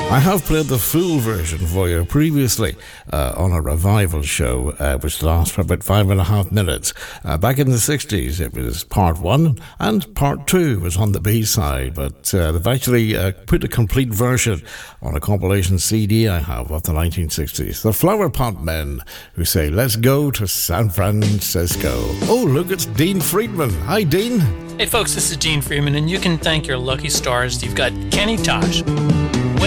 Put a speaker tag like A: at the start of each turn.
A: I have played the full version for you previously on a revival show, which lasts for about 5.5 minutes. Back in the 60s, it was part 1, and part 2 was on the B-side, but they've actually put a complete version on a compilation CD I have of the 1960s. The Flower Pot Men, who say, let's go to San Francisco. Oh, look, it's Dean Friedman. Hi, Dean.
B: Hey, folks, this is Dean Friedman, and you can thank your lucky stars. You've got Kenny Tosh.